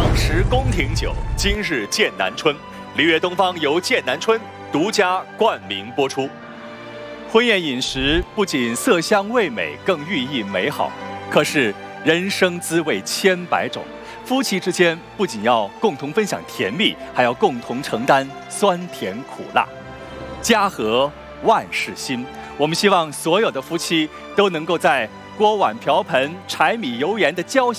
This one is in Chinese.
时宫廷酒，今日剑南春。璃月东方由剑南春独家冠名播出。 婚宴饮食不仅色香味美，更寓意美好。可是人生滋味千百种，夫妻之间不仅要共同分享甜蜜，还要共同承担酸甜苦辣。家和万事兴，我们希望所有的夫妻都能够在锅碗瓢盆、柴米油盐的交